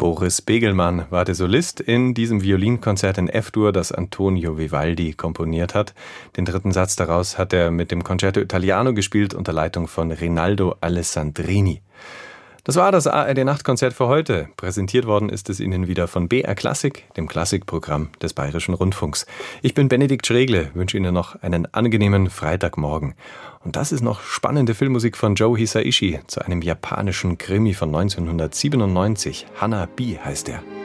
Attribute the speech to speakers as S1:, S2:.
S1: Boris Begelmann war der Solist in diesem Violinkonzert in F-Dur, das Antonio Vivaldi komponiert hat. Den dritten Satz daraus hat er mit dem Concerto Italiano gespielt unter Leitung von Rinaldo Alessandrini. Das war das ARD-Nachtkonzert für heute. Präsentiert worden ist es Ihnen wieder von BR Klassik, dem Klassikprogramm des Bayerischen Rundfunks. Ich bin Benedikt Schregle, wünsche Ihnen noch einen angenehmen Freitagmorgen. Und das ist noch spannende Filmmusik von Joe Hisaishi zu einem japanischen Krimi von 1997. Hana-Bi heißt er.